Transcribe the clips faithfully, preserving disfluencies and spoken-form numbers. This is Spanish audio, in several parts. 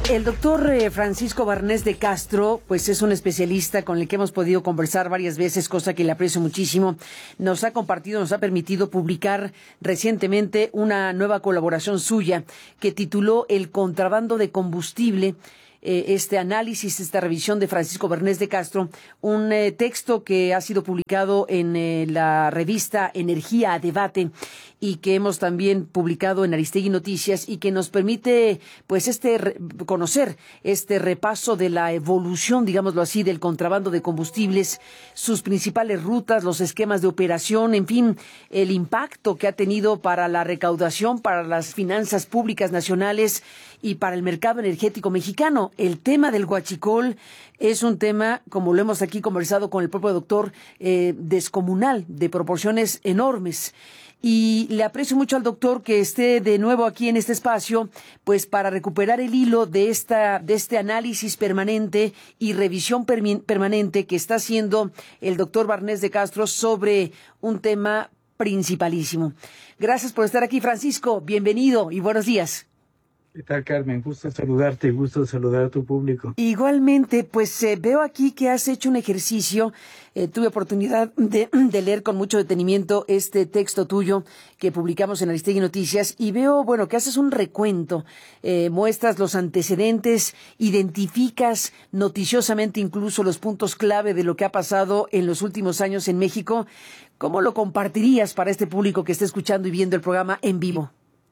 El doctor eh, Francisco Barnés de Castro, pues es un especialista con el que hemos podido conversar varias veces, cosa que le aprecio muchísimo. Nos ha compartido, nos ha permitido publicar recientemente una nueva colaboración suya que tituló El contrabando de combustible. Eh, este análisis, esta revisión de Francisco Barnés de Castro, un eh, texto que ha sido publicado en eh, la revista Energía a Debate y que hemos también publicado en Aristegui Noticias y que nos permite, pues, este re- conocer este repaso de la evolución, digámoslo así, del contrabando de combustibles, sus principales rutas, los esquemas de operación, en fin, el impacto que ha tenido para la recaudación, para las finanzas públicas nacionales y para el mercado energético mexicano. El tema del huachicol es un tema, como lo hemos aquí conversado con el propio doctor, eh, descomunal, de proporciones enormes. Y le aprecio mucho al doctor que esté de nuevo aquí en este espacio, pues para recuperar el hilo de esta, de este análisis permanente y revisión permi- permanente que está haciendo el doctor Barnés de Castro sobre un tema principalísimo. Gracias por estar aquí, Francisco. Bienvenido y buenos días. ¿Qué tal, Carmen? Gusto saludarte, gusto saludar a tu público. Igualmente, pues eh, veo aquí que has hecho un ejercicio. Eh, tuve oportunidad de, de leer con mucho detenimiento este texto tuyo que publicamos en Aristegui Noticias y veo, bueno, que haces un recuento, eh, muestras los antecedentes, identificas noticiosamente incluso los puntos clave de lo que ha pasado en los últimos años en México. ¿Cómo lo compartirías para este público que está escuchando y viendo el programa en vivo?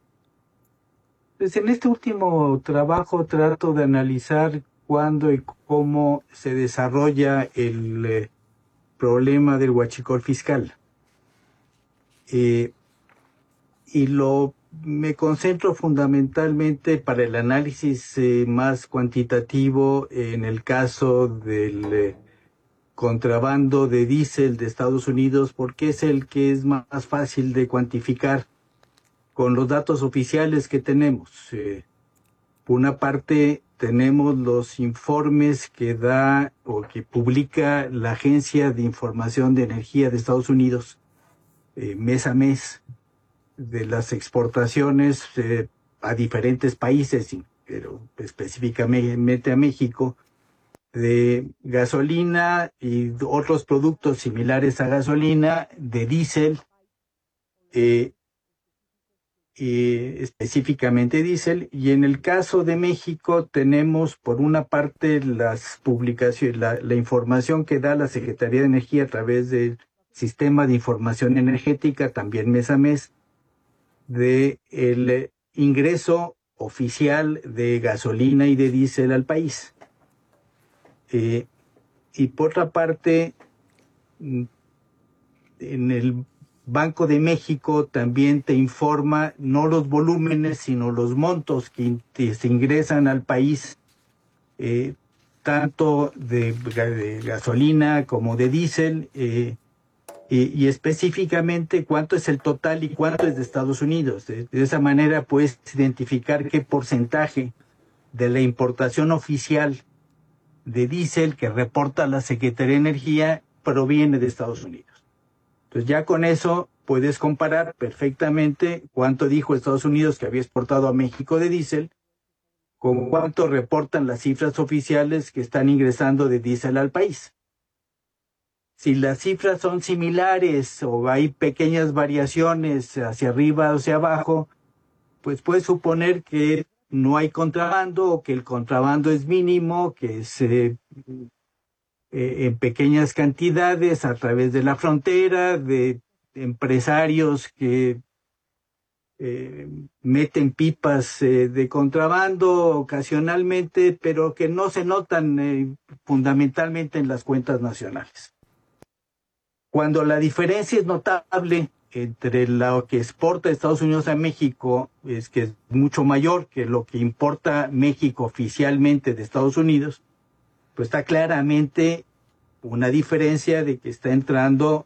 Pues en este último trabajo trato de analizar cuándo y cómo se desarrolla el eh, problema del huachicol fiscal. Eh, y lo me concentro fundamentalmente para el análisis eh, más cuantitativo en el caso del eh, contrabando de diésel de Estados Unidos, porque es el que es más fácil de cuantificar con los datos oficiales que tenemos. Eh, por una parte, tenemos los informes que da o que publica la Agencia de Información de Energía de Estados Unidos eh, mes a mes de las exportaciones eh, a diferentes países, pero específicamente a México, de gasolina y otros productos similares a gasolina, de diésel, eh, y específicamente diésel, y en el caso de México tenemos por una parte las publicaciones, la, la información que da la Secretaría de Energía a través del Sistema de Información Energética, también mes a mes, de el ingreso oficial de gasolina y de diésel al país. Eh, y por otra parte, en el Banco de México también te informa no los volúmenes, sino los montos que se ingresan al país, eh, tanto de, de gasolina como de diésel, eh, y, y específicamente cuánto es el total y cuánto es de Estados Unidos. De, de esa manera puedes identificar qué porcentaje de la importación oficial de diésel que reporta la Secretaría de Energía proviene de Estados Unidos. Entonces ya con eso puedes comparar perfectamente cuánto dijo Estados Unidos que había exportado a México de diésel con cuánto reportan las cifras oficiales que están ingresando de diésel al país. Si las cifras son similares o hay pequeñas variaciones hacia arriba o hacia abajo, pues puedes suponer que no hay contrabando o que el contrabando es mínimo, que es eh, Eh, en pequeñas cantidades a través de la frontera, de empresarios que eh, meten pipas eh, de contrabando ocasionalmente, pero que no se notan eh, fundamentalmente en las cuentas nacionales. Cuando la diferencia es notable entre lo que exporta Estados Unidos a México, es que es mucho mayor que lo que importa México oficialmente de Estados Unidos, pues está claramente una diferencia de que está entrando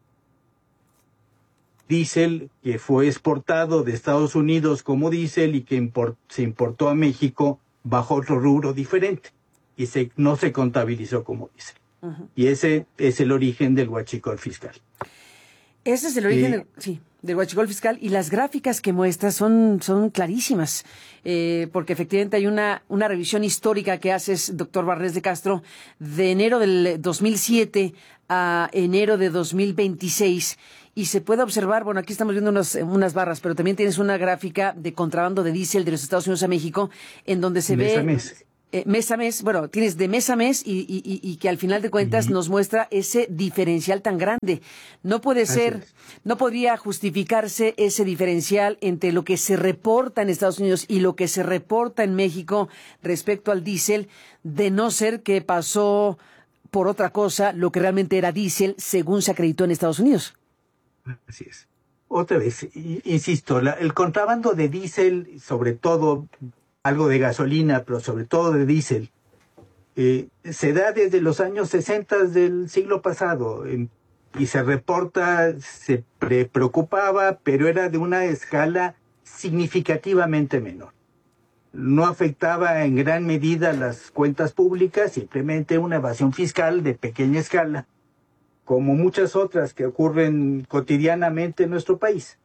diésel que fue exportado de Estados Unidos como diésel y que import, se importó a México bajo otro rubro diferente y se, no se contabilizó como diésel. Uh-huh. Y ese es el origen del huachicol fiscal. Ese es el origen y, del... Sí. Del huachicol fiscal, y las gráficas que muestras son, son clarísimas, eh, porque efectivamente hay una, una revisión histórica que haces, doctor Barnés de Castro, de enero del dos mil siete a enero de dos mil veintiséis, y se puede observar, bueno, aquí estamos viendo unas, unas barras, pero también tienes una gráfica de contrabando de diésel de los Estados Unidos a México, en donde se mes ve... a mes. Eh, mes a mes, bueno, tienes de mes a mes y, y, y, y que al final de cuentas uh-huh. nos muestra ese diferencial tan grande. No puede ser, no podría justificarse ese diferencial entre lo que se reporta en Estados Unidos y lo que se reporta en México respecto al diésel, de no ser que pasó por otra cosa lo que realmente era diésel según se acreditó en Estados Unidos. Así es. Otra vez, insisto, la, el contrabando de diésel, sobre todo algo de gasolina, pero sobre todo de diésel, eh, se da desde los años sesenta del siglo pasado, eh, y se reporta, se pre preocupaba, pero era de una escala significativamente menor. No afectaba en gran medida las cuentas públicas, simplemente una evasión fiscal de pequeña escala, como muchas otras que ocurren cotidianamente en nuestro país.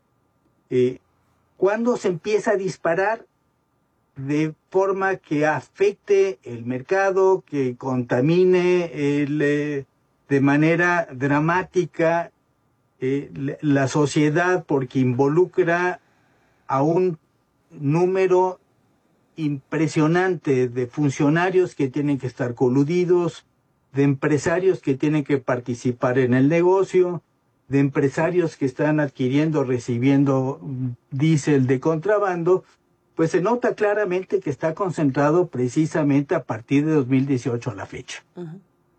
Eh, ¿Cuándo se empieza a disparar? De forma que afecte el mercado, que contamine el, eh, de manera dramática eh, la sociedad, porque involucra a un número impresionante de funcionarios que tienen que estar coludidos, de empresarios que tienen que participar en el negocio, de empresarios que están adquiriendo, recibiendo diésel de contrabando, pues se nota claramente que está concentrado precisamente a partir de dos mil dieciocho a la fecha. Uh-huh.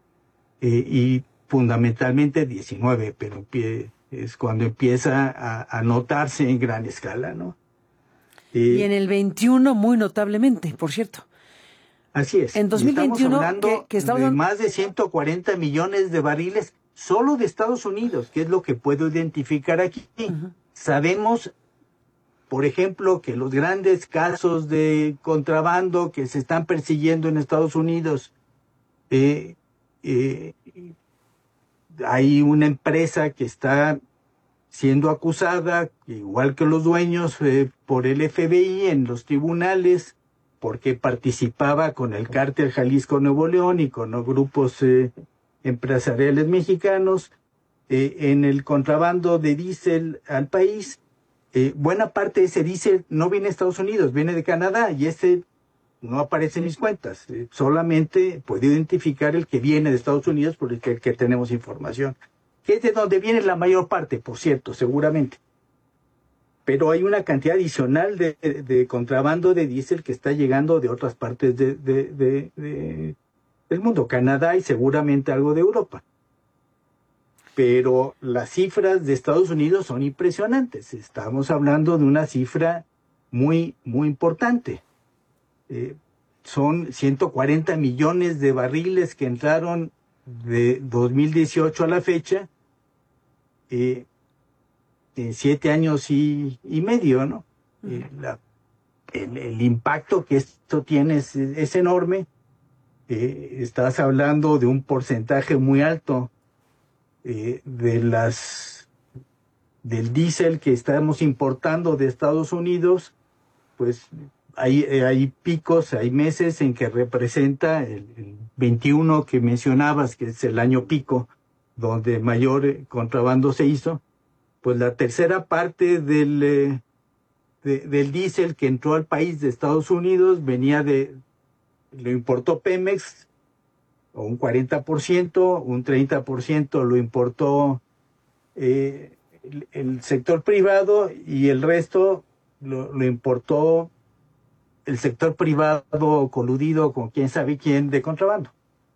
eh, y fundamentalmente diecinueve, pero es cuando empieza a, a notarse en gran escala, ¿no? Eh, y en el veintiuno muy notablemente, por cierto. Así es. En dos mil veintiuno, estamos hablando que, que estamos de más de ciento cuarenta millones de barriles solo de Estados Unidos, que es lo que puedo identificar aquí. Uh-huh. Sabemos, por ejemplo, que los grandes casos de contrabando que se están persiguiendo en Estados Unidos, eh, eh, hay una empresa que está siendo acusada, igual que los dueños, eh, por el F B I en los tribunales, porque participaba con el cártel Jalisco Nuevo León y con los grupos eh, empresariales mexicanos eh, en el contrabando de diésel al país. Eh, buena parte de ese diésel no viene de Estados Unidos, viene de Canadá, y ese no aparece en mis cuentas. Eh, solamente puedo identificar el que viene de Estados Unidos, por el que, que tenemos información. Que es de donde viene la mayor parte, por cierto, seguramente. Pero hay una cantidad adicional de, de, de contrabando de diésel que está llegando de otras partes de, de, de, de, del mundo, Canadá y seguramente algo de Europa. Pero las cifras de Estados Unidos son impresionantes. Estamos hablando de una cifra muy, muy importante. Eh, son ciento cuarenta millones de barriles que entraron de dos mil dieciocho a la fecha, eh, en siete años y, y medio, ¿no? Eh, la, el, el impacto que esto tiene es, es enorme. Eh, estás hablando de un porcentaje muy alto Eh, de las del diésel que estamos importando de Estados Unidos, pues hay, hay picos, hay meses en que representa el, el veintiuno que mencionabas, que es el año pico, donde mayor contrabando se hizo, pues la tercera parte del, eh, de, del diésel que entró al país de Estados Unidos venía de, lo importó Pemex, o un cuarenta por ciento, un treinta por ciento lo importó eh, el, el sector privado y el resto lo, lo importó el sector privado coludido con quién sabe quién de contrabando.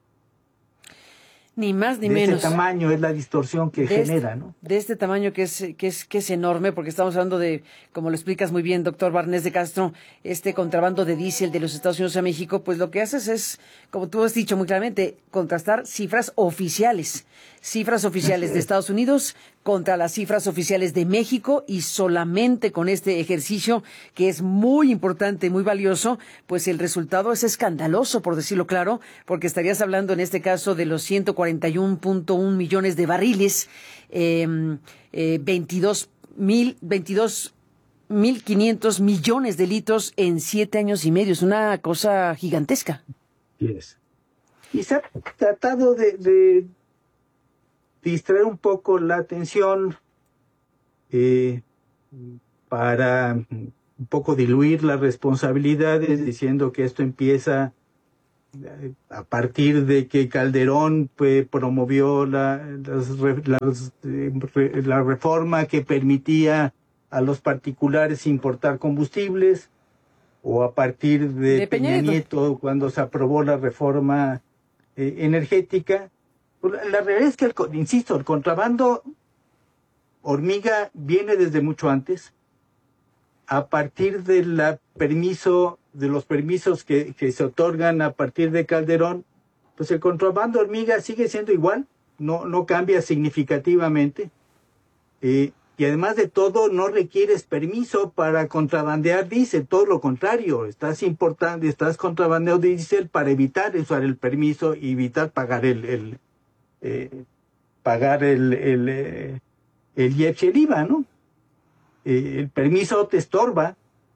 Ni más ni de menos. De este tamaño es la distorsión que de genera, este, ¿no? De este tamaño que es, que es, que es enorme, porque estamos hablando de, como lo explicas muy bien, doctor Barnés de Castro, este contrabando de diésel de los Estados Unidos a México, pues lo que haces es, como tú has dicho muy claramente, contrastar cifras oficiales. Cifras oficiales de Estados Unidos contra las cifras oficiales de México, y solamente con este ejercicio, que es muy importante, muy valioso, pues el resultado es escandaloso, por decirlo claro, porque estarías hablando en este caso de los ciento cuarenta y uno punto uno millones de barriles, eh, eh, veintidós mil veintidós mil quinientos millones de litros en siete años y medio. Es una cosa gigantesca. Yes. Y se ha tratado de, de distraer un poco la atención eh, para un poco diluir las responsabilidades, diciendo que esto empieza a partir de que Calderón pues, promovió la, las, las, la reforma que permitía a los particulares importar combustibles, o a partir de, de Peña, Peña Nieto cuando se aprobó la reforma eh, energética. La, la realidad es que, el, insisto, el contrabando hormiga viene desde mucho antes, a partir de la permiso de los permisos que, que se otorgan a partir de Calderón, pues el contrabando hormiga sigue siendo igual, no, no cambia significativamente, eh, y además de todo no requieres permiso para contrabandear diésel, todo lo contrario, estás importando, estás contrabandeando diésel para evitar usar el permiso y evitar pagar el, el eh, pagar el, el, el, el I E P S y el I V A, ¿no? Eh, el permiso te estorba.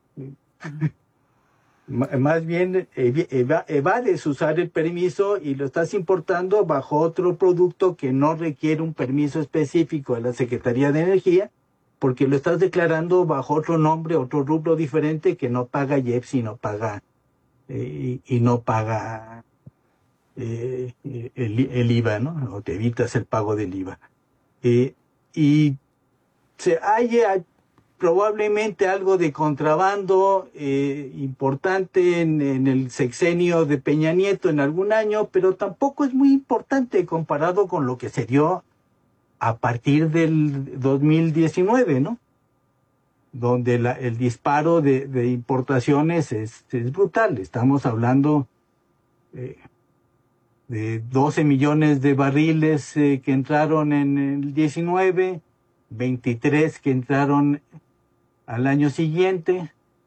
Más bien eva, evades usar el permiso y lo estás importando bajo otro producto que no requiere un permiso específico de la Secretaría de Energía, porque lo estás declarando bajo otro nombre, otro rubro diferente que no paga I E P S y no paga eh, y, y no paga eh, el, el I V A, ¿no? O te evitas el pago del I V A. Eh, y se haya probablemente algo de contrabando eh, importante en, en el sexenio de Peña Nieto en algún año, pero tampoco es muy importante comparado con lo que se dio a partir del dos mil diecinueve, ¿no? Donde la, el disparo de, de importaciones es, es brutal. Estamos hablando eh, de doce millones de barriles eh, que entraron en el diecinueve, veintitrés que entraron al año siguiente,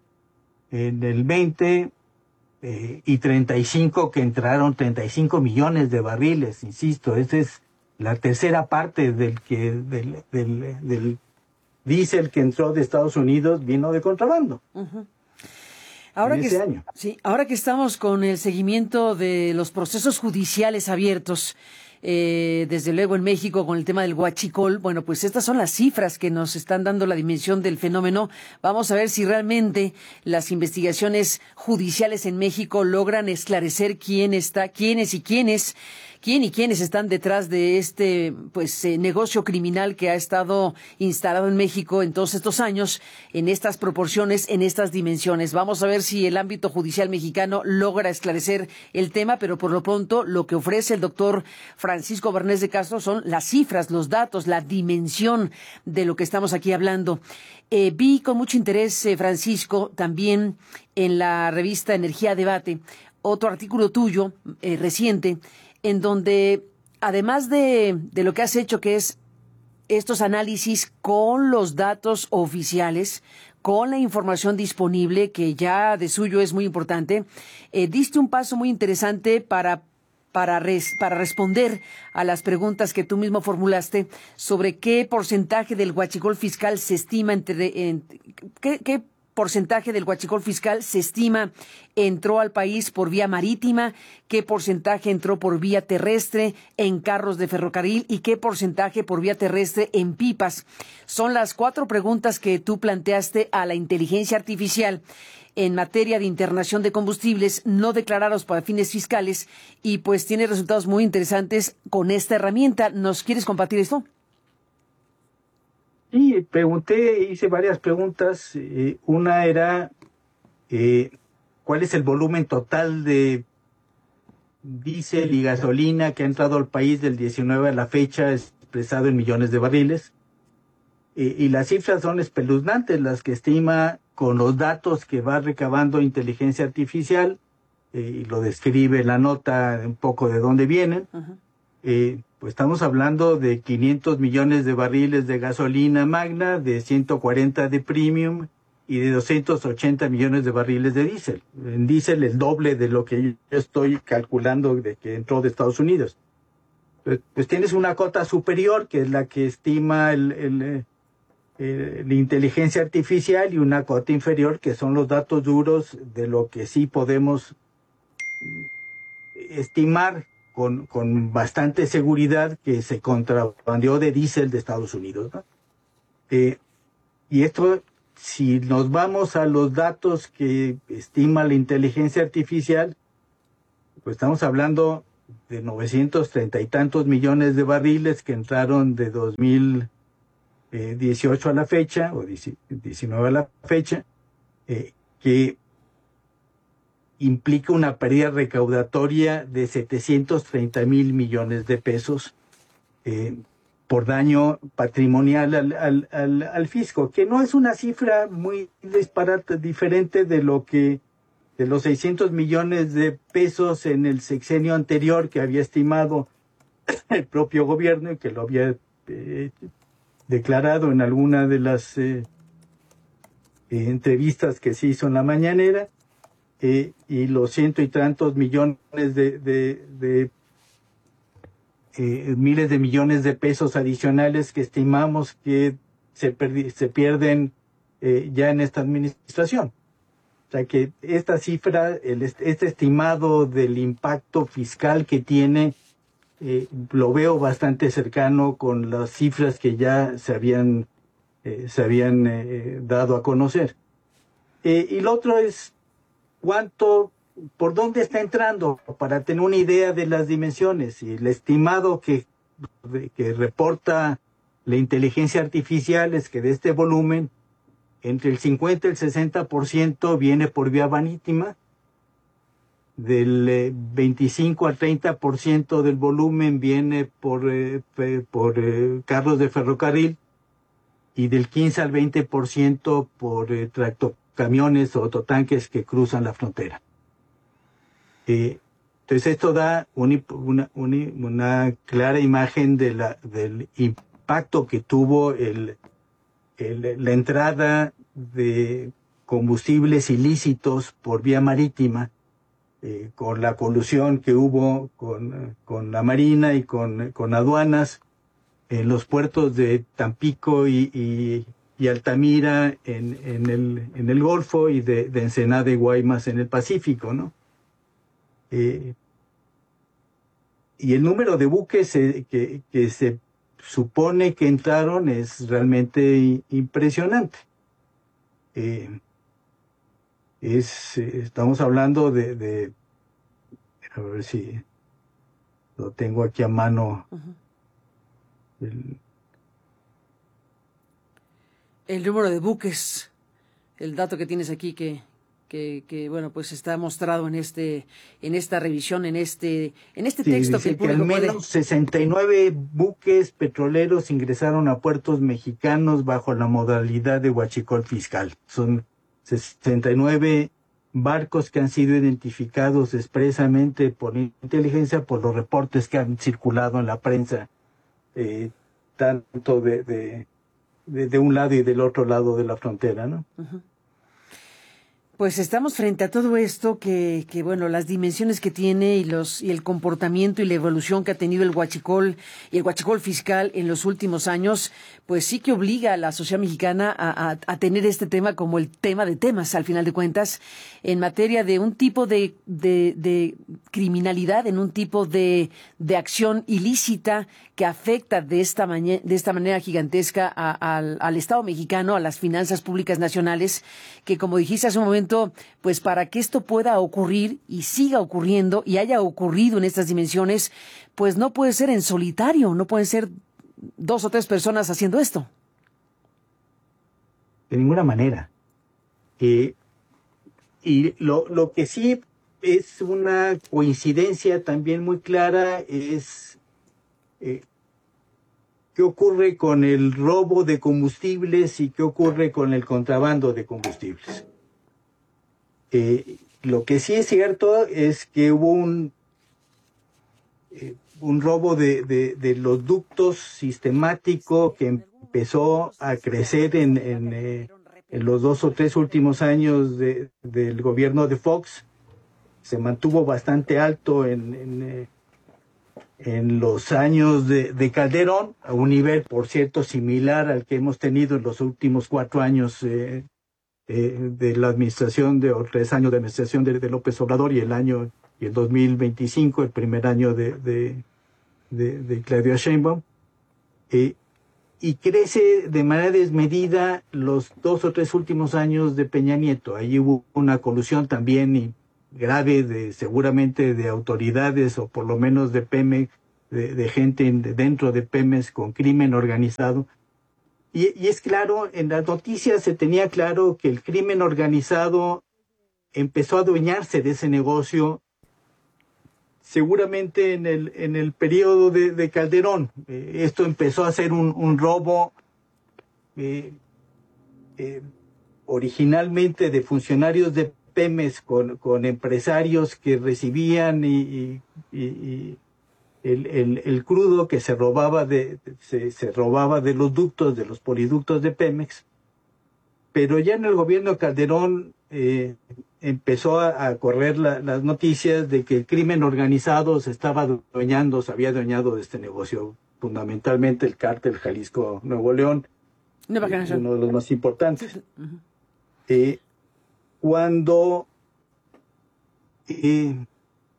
en el veinte, eh, y treinta y cinco que entraron, treinta y cinco millones de barriles, insisto, esa es la tercera parte del que del, del, del diésel que entró de Estados Unidos vino de contrabando. Uh-huh. Ahora en que ese año. Sí, ahora que estamos con el seguimiento de los procesos judiciales abiertos, Eh, desde luego en México con el tema del huachicol, bueno, pues estas son las cifras que nos están dando la dimensión del fenómeno. Vamos a ver si realmente las investigaciones judiciales en México logran esclarecer quién está, quiénes y quiénes, quién y quiénes están detrás de este pues eh, negocio criminal que ha estado instalado en México en todos estos años, en estas proporciones, en estas dimensiones. Vamos a ver si el ámbito judicial mexicano logra esclarecer el tema, pero por lo pronto lo que ofrece el doctor Francisco Barnés de Castro son las cifras, los datos, la dimensión de lo que estamos aquí hablando. Eh, vi con mucho interés, eh, Francisco, también en la revista Energía Debate, otro artículo tuyo eh, reciente, en donde, además de, de lo que has hecho, que es estos análisis con los datos oficiales, con la información disponible, que ya de suyo es muy importante, eh, diste un paso muy interesante para Para, res, para responder a las preguntas que tú mismo formulaste sobre qué porcentaje del huachicol fiscal se estima entre, en, qué, qué porcentaje del huachicol fiscal se estima entró al país por vía marítima, qué porcentaje entró por vía terrestre en carros de ferrocarril y qué porcentaje por vía terrestre en pipas. Son las cuatro preguntas que tú planteaste a la inteligencia artificial en materia de internación de combustibles no declarados para fines fiscales, y pues tiene resultados muy interesantes con esta herramienta. ¿Nos quieres compartir esto? Sí, pregunté, hice varias preguntas. Eh, una era, eh, ¿cuál es el volumen total de diésel y gasolina que ha entrado al país del diecinueve a la fecha, expresado en millones de barriles? Eh, y las cifras son espeluznantes, las que estima con los datos que va recabando inteligencia artificial, eh, y lo describe la nota un poco de dónde vienen. Uh-huh. Eh, pues estamos hablando de quinientos millones de barriles de gasolina magna, de ciento cuarenta de premium y de doscientos ochenta millones de barriles de diésel. En diésel el doble de lo que yo estoy calculando de que entró de Estados Unidos. Pues, pues tienes una cota superior, que es la que estima el, el eh, la inteligencia artificial y una cota inferior que son los datos duros de lo que sí podemos estimar con, con bastante seguridad que se contrabandeó de diésel de Estados Unidos, ¿no? Eh, y esto, si nos vamos a los datos que estima la inteligencia artificial, pues estamos hablando de novecientos treinta y tantos millones de barriles que entraron de dos mil dieciocho a la fecha, o diecinueve a la fecha, eh, que implica una pérdida recaudatoria de setecientos treinta mil millones de pesos eh, por daño patrimonial al, al, al, al fisco, que no es una cifra muy disparata, diferente de lo que de los seiscientos millones de pesos en el sexenio anterior que había estimado el propio gobierno y que lo había eh, declarado en alguna de las eh, eh, entrevistas que se hizo en la mañanera. Eh, y los ciento y tantos millones de, de, de eh, miles de millones de pesos adicionales que estimamos que se, se pierden eh, ya en esta administración. O sea que esta cifra, el, este estimado del impacto fiscal que tiene, eh, lo veo bastante cercano con las cifras que ya se habían, eh, se habían eh, dado a conocer. Eh, y lo otro es cuánto, por dónde está entrando, para tener una idea de las dimensiones. Y el estimado que, que reporta la inteligencia artificial es que de este volumen, entre el cincuenta y el sesenta por ciento viene por vía marítima, del eh, veinticinco al treinta por ciento del volumen viene por, eh, por eh, carros de ferrocarril, y del quince al veinte por ciento por eh, tractocamiones o autotanques que cruzan la frontera. Eh, entonces esto da un, una, una, una clara imagen de la, del impacto que tuvo el, el, la entrada de combustibles ilícitos por vía marítima, eh, con la colusión que hubo con, con la Marina y con, con aduanas en los puertos de Tampico y, y, y Altamira en, en, el, en el Golfo, y de, de Ensenada y Guaymas en el Pacífico, ¿no? Eh, y el número de buques eh, que, que se supone que entraron es realmente impresionante. Eh, es, eh, estamos hablando de, de, a ver si lo tengo aquí a mano. Uh-huh. El, el número de buques, el dato que tienes aquí que, que, que bueno, pues está mostrado en este, en esta revisión, en este, en este sí, texto que el público que al menos puede... sesenta y nueve buques petroleros ingresaron a puertos mexicanos bajo la modalidad de huachicol fiscal. Son sesenta y nueve barcos que han sido identificados expresamente por inteligencia, por los reportes que han circulado en la prensa, eh, tanto de, de, de, de un lado y del otro lado de la frontera, ¿no? Uh-huh. Pues estamos frente a todo esto que, que bueno, las dimensiones que tiene y los y el comportamiento y la evolución que ha tenido el huachicol y el huachicol fiscal en los últimos años, pues sí que obliga a la sociedad mexicana a, a, a tener este tema como el tema de temas, al final de cuentas, en materia de un tipo de, de, de criminalidad, en un tipo de, de acción ilícita que afecta de esta, mañe, de esta manera gigantesca a, a, al, al Estado mexicano, a las finanzas públicas nacionales, que como dijiste hace un momento, pues para que esto pueda ocurrir y siga ocurriendo y haya ocurrido en estas dimensiones, pues no puede ser en solitario, no pueden ser dos o tres personas haciendo esto. De ninguna manera. Eh, y lo, lo que sí es una coincidencia también muy clara es eh, qué ocurre con el robo de combustibles y qué ocurre con el contrabando de combustibles. Eh, lo que sí es cierto es que hubo un, eh, un robo de, de, de los ductos sistemático que empezó a crecer en, en, eh, en los dos o tres últimos años de, del gobierno de Fox. Se mantuvo bastante alto en, en, eh, en los años de, de Calderón, a un nivel, por cierto, similar al que hemos tenido en los últimos cuatro años eh, eh, de la administración, de, o tres años de administración de, de López Obrador, y el año, y el dos mil veinticinco, el primer año de, de, de, de Claudia Sheinbaum, eh, y crece de manera desmedida los dos o tres últimos años de Peña Nieto. Ahí hubo una colusión también y grave, de seguramente de autoridades, o por lo menos de Pemex, de, de gente en, de, dentro de Pemex con crimen organizado. Y, y es claro, en las noticias se tenía claro que el crimen organizado empezó a adueñarse de ese negocio seguramente en el, en el periodo de, de Calderón. Eh, esto empezó a ser un, un robo eh, eh, originalmente de funcionarios de Pemex con, con empresarios que recibían y, y, y, y el, el, el crudo que se robaba de se, se robaba de los ductos, de los poliductos de Pemex. Pero ya en el gobierno de Calderón eh, empezó a, a correr la, las noticias de que el crimen organizado se estaba adueñando, se había adueñado de este negocio, fundamentalmente el cártel Jalisco Nuevo León, Nueva Generación, uno de los más importantes. Uh-huh. Eh, cuando eh,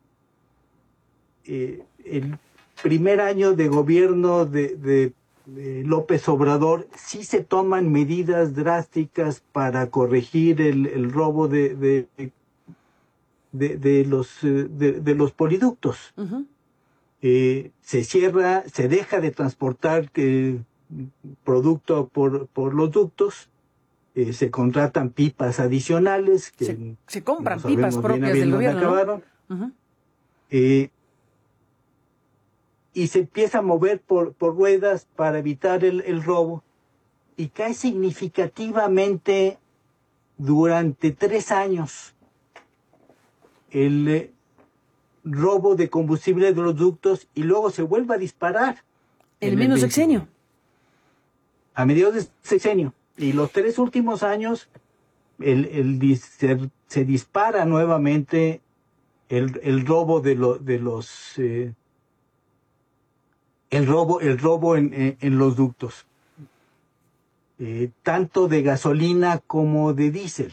eh, el primer año de gobierno de, de, de López Obrador, sí se toman medidas drásticas para corregir el, el robo de, de, de, de, los, de, de los poliductos. Uh-huh. Eh, se cierra, se deja de transportar eh, producto por, por los ductos. Eh, se contratan pipas adicionales que se, se compran no pipas propias del gobierno, acabaron, ¿no? Uh-huh. eh, y se empieza a mover por, por ruedas para evitar el, el robo, y cae significativamente durante tres años el eh, robo de combustible de los ductos, y luego se vuelve a disparar el mismo sexenio, a mediados de sexenio. Y los tres últimos años el, el, se, se dispara nuevamente el, el robo de, lo, de los eh, el robo el robo en, en, en los ductos, eh, tanto de gasolina como de diésel.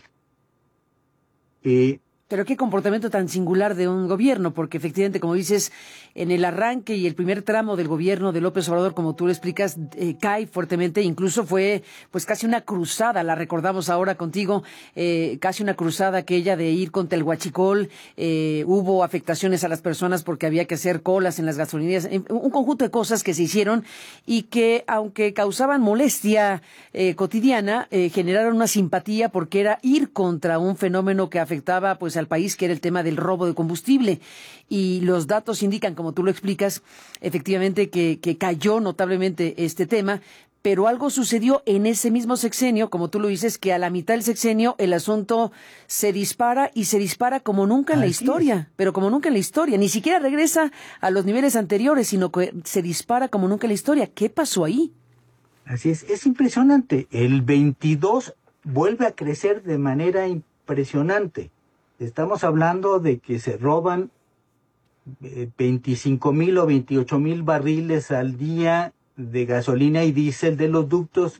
Eh, Pero qué comportamiento tan singular de un gobierno, porque efectivamente, como dices, en el arranque y el primer tramo del gobierno de López Obrador, como tú lo explicas, eh, cae fuertemente. Incluso fue pues casi una cruzada, la recordamos ahora contigo, eh, casi una cruzada aquella de ir contra el huachicol. Eh, hubo afectaciones a las personas porque había que hacer colas en las gasolinerías, un conjunto de cosas que se hicieron y que, aunque causaban molestia eh, cotidiana, eh, generaron una simpatía porque era ir contra un fenómeno que afectaba pues al país, que era el tema del robo de combustible. Y los datos indican, como tú lo explicas, efectivamente que, que cayó notablemente este tema, pero algo sucedió en ese mismo sexenio, como tú lo dices, que a la mitad del sexenio el asunto se dispara, y se dispara como nunca en la historia, pero como nunca en la historia, ni siquiera regresa a los niveles anteriores, sino que se dispara como nunca en la historia. ¿Qué pasó ahí? Así es, es impresionante. El veintidós vuelve a crecer de manera impresionante. Estamos hablando de que se roban veinticinco mil o veintiocho mil barriles al día de gasolina y diésel de los ductos.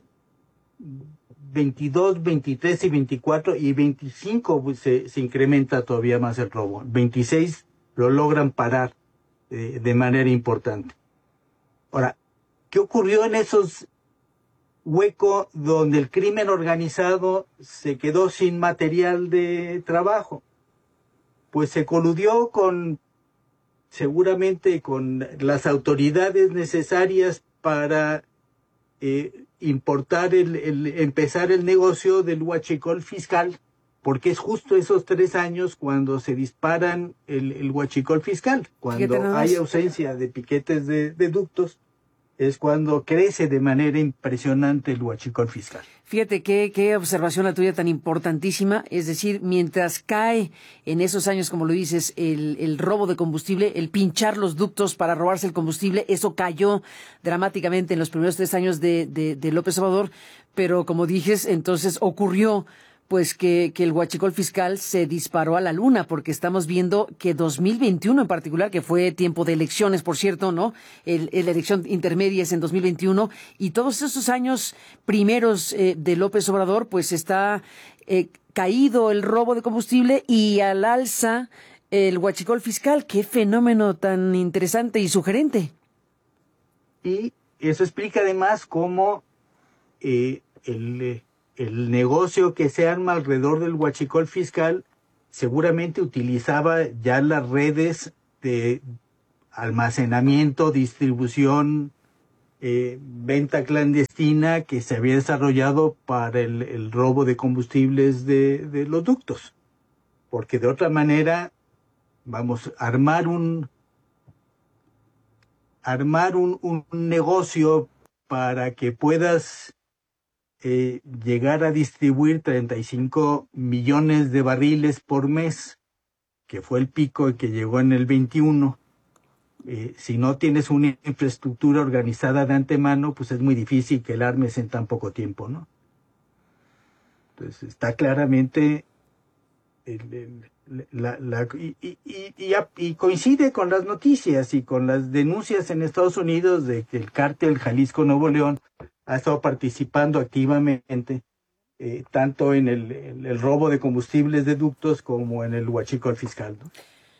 veintidós, veintitrés y veinticuatro y veinticinco pues, se, se incrementa todavía más el robo. veintiséis lo logran parar eh, de manera importante. Ahora, ¿qué ocurrió en esos huecos donde el crimen organizado se quedó sin material de trabajo? Pues se coludió con, seguramente con las autoridades necesarias para eh, importar, el, el, empezar el negocio del huachicol fiscal, porque es justo esos tres años cuando se disparan el, el huachicol fiscal, cuando hay ausencia de piquetes de, de ductos, es cuando crece de manera impresionante el huachicol fiscal. Fíjate qué, qué observación la tuya tan importantísima. Es decir, mientras cae en esos años, como lo dices, el, el robo de combustible, el pinchar los ductos para robarse el combustible, eso cayó dramáticamente en los primeros tres años de, de, de López Obrador. Pero como dices, entonces ocurrió pues que, que el huachicol fiscal se disparó a la luna, porque estamos viendo que dos mil veintiuno en particular, que fue tiempo de elecciones, por cierto, ¿no? El, el- la elección intermedia es en dos mil veintiuno, y todos esos años primeros eh, de López Obrador, pues está eh, caído el robo de combustible y al alza el huachicol fiscal. Qué fenómeno tan interesante y sugerente. Y eso explica además cómo eh, el, eh, el negocio que se arma alrededor del huachicol fiscal seguramente utilizaba ya las redes de almacenamiento, distribución, eh, venta clandestina que se había desarrollado para el, el robo de combustibles de, de los ductos. Porque de otra manera, vamos, armar un, armar un, un negocio para que puedas eh, llegar a distribuir treinta y cinco millones de barriles por mes, que fue el pico que llegó en el veintiuno. Eh, si no tienes una infraestructura organizada de antemano, pues es muy difícil que la armes en tan poco tiempo, ¿no? Entonces está claramente el, el, la, la, y, y, y, y coincide con las noticias y con las denuncias en Estados Unidos de que el cártel Jalisco Nuevo León ha estado participando activamente eh, tanto en el, el, el robo de combustibles de ductos como en el huachicol fiscal, ¿no?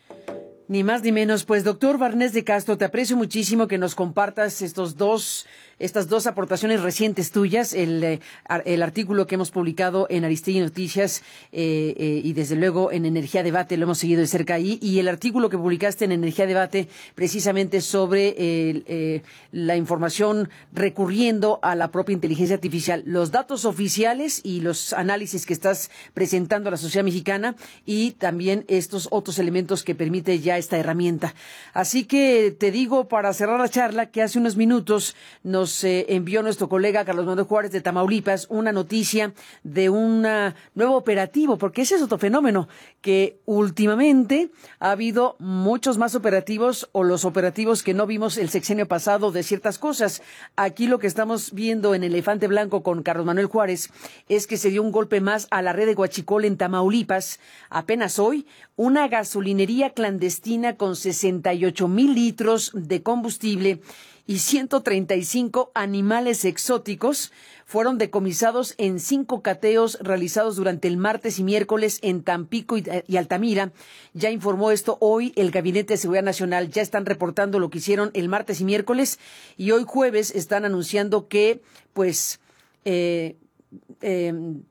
Ni más ni menos. Pues, doctor Barnés de Castro, te aprecio muchísimo que nos compartas estos dos, estas dos aportaciones recientes tuyas, el, eh, el artículo que hemos publicado en Aristegui Noticias eh, eh, y desde luego en Energía Debate, lo hemos seguido de cerca ahí, y el artículo que publicaste en Energía Debate precisamente sobre eh, eh, la información recurriendo a la propia inteligencia artificial, los datos oficiales y los análisis que estás presentando a la sociedad mexicana, y también estos otros elementos que permite ya esta herramienta. Así que te digo, para cerrar la charla, que hace unos minutos nos eh, envió nuestro colega Carlos Manuel Juárez de Tamaulipas una noticia de un nuevo operativo, porque ese es otro fenómeno, que últimamente ha habido muchos más operativos, o los operativos que no vimos el sexenio pasado de ciertas cosas. Aquí lo que estamos viendo en Elefante Blanco con Carlos Manuel Juárez es que se dio un golpe más a la red de huachicol en Tamaulipas. Apenas hoy, una gasolinería clandestina con sesenta y ocho mil litros de combustible y ciento treinta y cinco animales exóticos fueron decomisados en cinco cateos realizados durante el martes y miércoles en Tampico y, y Altamira. Ya informó esto hoy el Gabinete de Seguridad Nacional. Ya están reportando lo que hicieron el martes y miércoles, y hoy jueves están anunciando que, pues, eh, eh,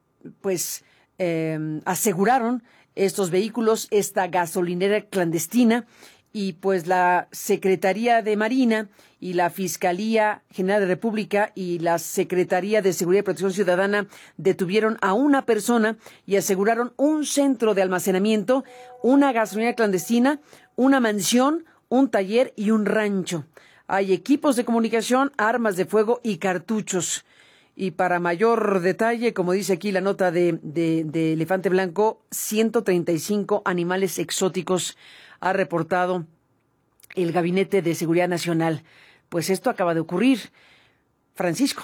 pues, eh, aseguraron estos vehículos, esta gasolinera clandestina, y pues la Secretaría de Marina y la Fiscalía General de la República y la Secretaría de Seguridad y Protección Ciudadana detuvieron a una persona y aseguraron un centro de almacenamiento, una gasolinera clandestina, una mansión, un taller y un rancho. Hay equipos de comunicación, armas de fuego y cartuchos. Y para mayor detalle, como dice aquí la nota de, de, de Elefante Blanco, ciento treinta y cinco animales exóticos ha reportado el Gabinete de Seguridad Nacional. Pues esto acaba de ocurrir, Francisco.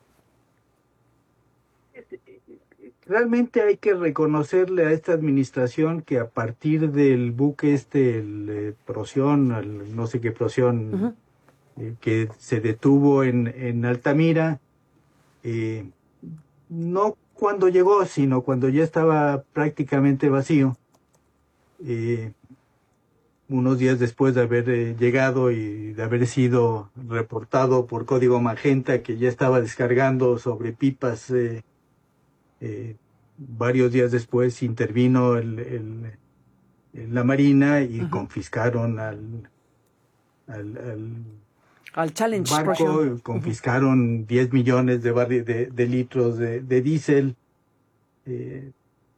Realmente hay que reconocerle a esta administración que a partir del buque este, el eh, Procyon, el no sé qué Procyon, uh-huh. eh, que se detuvo en, en Altamira, Eh, no cuando llegó, sino cuando ya estaba prácticamente vacío, eh, unos días después de haber eh, llegado y de haber sido reportado por código magenta que ya estaba descargando sobre pipas, eh, eh, varios días después intervino el, el, el, la Marina y uh-huh. confiscaron al, al, al al Challenge barco, confiscaron uh-huh. diez millones de, barri de, de litros de, de diésel. Eh,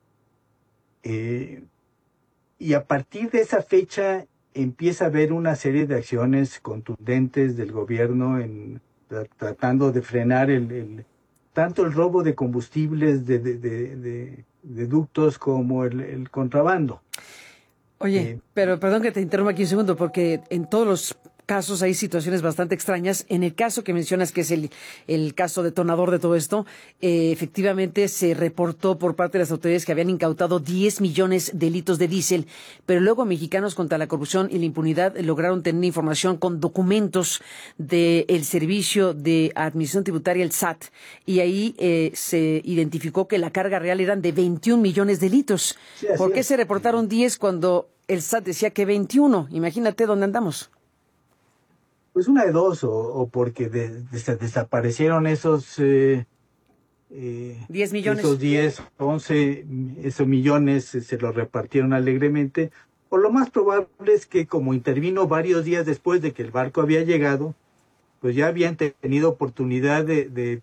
eh, y a partir de esa fecha empieza a haber una serie de acciones contundentes del gobierno en tra tratando de frenar el, el, tanto el robo de combustibles de, de, de, de, de ductos como el, el contrabando. Oye, eh, pero perdón que te interrumpa aquí un segundo, porque en todos los casos, hay situaciones bastante extrañas. En el caso que mencionas, que es el, el caso detonador de todo esto, eh, efectivamente se reportó por parte de las autoridades que habían incautado diez millones de litros de diésel, pero luego Mexicanos contra la Corrupción y la Impunidad lograron tener información con documentos del Servicio de Administración Tributaria, el S A T, y ahí eh, se identificó que la carga real eran de veintiún millones de litros. Sí, ¿Por qué es. se reportaron diez cuando el S A T decía que veintiuno? Imagínate dónde andamos. Pues una de dos, o, o porque de, de, desaparecieron esos eh, eh, diez millones. Esos diez, once, esos millones se los repartieron alegremente, o lo más probable es que como intervino varios días después de que el barco había llegado, pues ya habían tenido oportunidad de, de,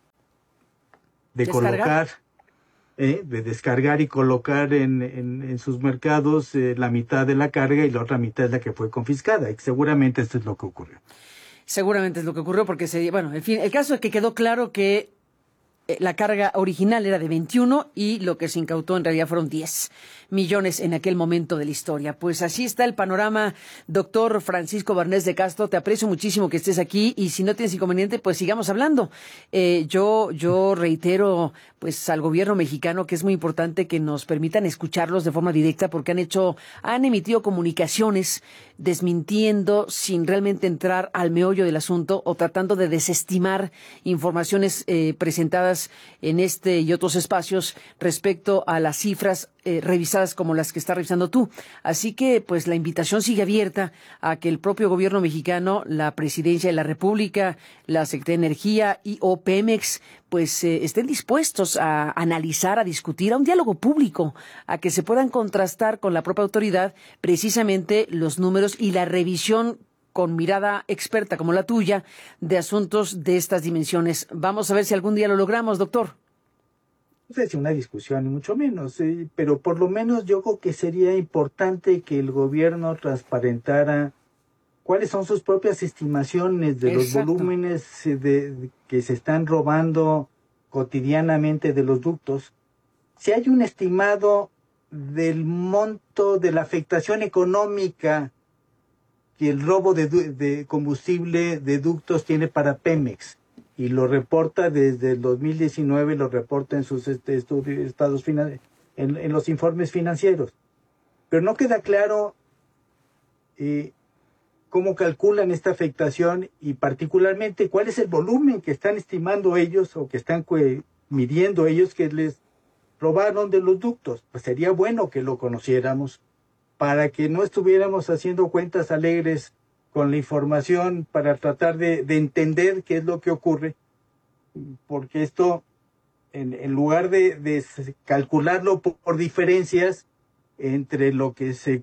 de colocar, eh, de descargar y colocar en, en, en sus mercados eh, la mitad de la carga y la otra mitad es la que fue confiscada. Y seguramente esto es lo que ocurrió. Seguramente es lo que ocurrió porque, se, bueno, en fin, el caso es que quedó claro que la carga original era de veintiuno y lo que se incautó en realidad fueron diez millones en aquel momento de la historia. Pues así está el panorama, doctor Francisco Barnés de Castro. Te aprecio muchísimo que estés aquí y si no tienes inconveniente, pues sigamos hablando. Eh, yo, yo reitero pues al gobierno mexicano que es muy importante que nos permitan escucharlos de forma directa porque han hecho, han emitido comunicaciones desmintiendo sin realmente entrar al meollo del asunto o tratando de desestimar informaciones eh, presentadas en este y otros espacios respecto a las cifras eh, revisadas como las que está revisando tú. Así que, pues, la invitación sigue abierta a que el propio gobierno mexicano, la Presidencia de la República, la Secretaría de Energía y o Pemex, pues, eh, estén dispuestos a analizar, a discutir, a un diálogo público, a que se puedan contrastar con la propia autoridad precisamente los números y la revisión con mirada experta como la tuya de asuntos de estas dimensiones. Vamos a ver si algún día lo logramos, doctor. No sé si una discusión, ni mucho menos, eh, pero por lo menos yo creo que sería importante que el gobierno transparentara cuáles son sus propias estimaciones de Exacto. los volúmenes de, de, que se están robando cotidianamente de los ductos. Si hay un estimado del monto de la afectación económica que el robo de, de combustible de ductos tiene para Pemex, y lo reporta desde el dos mil diecinueve, lo reporta en sus este, estudios, estados en, en los informes financieros. Pero no queda claro eh, cómo calculan esta afectación y particularmente cuál es el volumen que están estimando ellos o que están midiendo ellos que les robaron de los ductos. Pues sería bueno que lo conociéramos para que no estuviéramos haciendo cuentas alegres con la información para tratar de, de entender qué es lo que ocurre, porque esto, en, en lugar de, de calcularlo por, por diferencias entre lo que se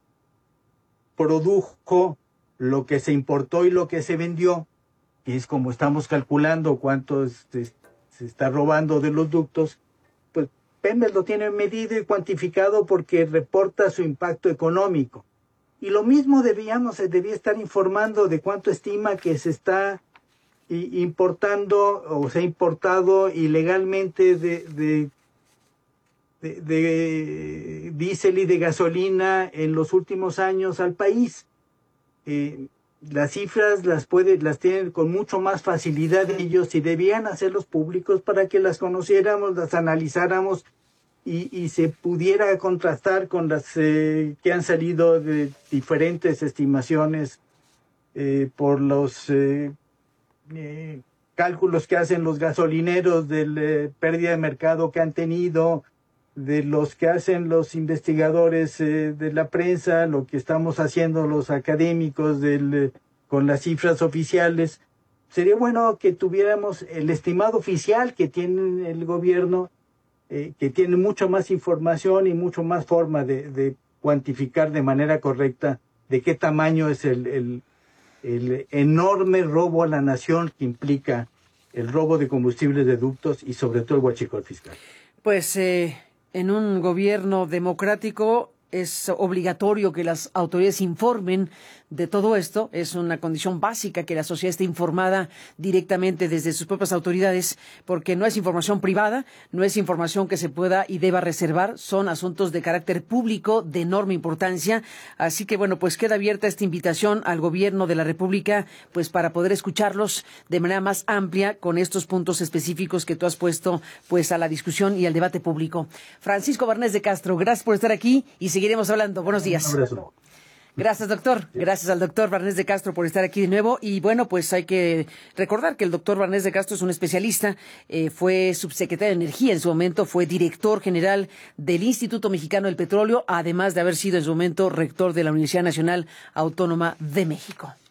produjo, lo que se importó y lo que se vendió, que es como estamos calculando cuánto se, se está robando de los ductos, pues Pemex lo tiene medido y cuantificado porque reporta su impacto económico. Y lo mismo debíamos, se debía estar informando de cuánto estima que se está importando o se ha importado ilegalmente de, de, de, de diésel y de gasolina en los últimos años al país. Eh, las cifras las puede, las tienen con mucho más facilidad ellos y debían hacerlos públicos para que las conociéramos, las analizáramos Y, y se pudiera contrastar con las eh, que han salido de diferentes estimaciones eh, por los eh, eh, cálculos que hacen los gasolineros de la eh, pérdida de mercado que han tenido, de los que hacen los investigadores eh, de la prensa, lo que estamos haciendo los académicos del, eh, con las cifras oficiales. Sería bueno que tuviéramos el estimado oficial que tiene el gobierno, Eh, que tiene mucho más información y mucho más forma de, de cuantificar de manera correcta de qué tamaño es el, el, el enorme robo a la nación que implica el robo de combustibles de ductos y sobre todo el huachicol fiscal. Pues eh, en un gobierno democrático es obligatorio que las autoridades informen de todo esto. Es una condición básica que la sociedad esté informada directamente desde sus propias autoridades, porque no es información privada, no es información que se pueda y deba reservar, son asuntos de carácter público de enorme importancia. Así que, bueno, pues queda abierta esta invitación al gobierno de la República, pues para poder escucharlos de manera más amplia con estos puntos específicos que tú has puesto pues a la discusión y al debate público. Francisco Barnés de Castro, gracias por estar aquí y seguiremos hablando. Buenos días. Un abrazo. Gracias, doctor. Gracias al doctor Barnés de Castro por estar aquí de nuevo. Y bueno, pues hay que recordar que el doctor Barnés de Castro es un especialista, eh, fue subsecretario de Energía en su momento, fue director general del Instituto Mexicano del Petróleo, además de haber sido en su momento rector de la Universidad Nacional Autónoma de México.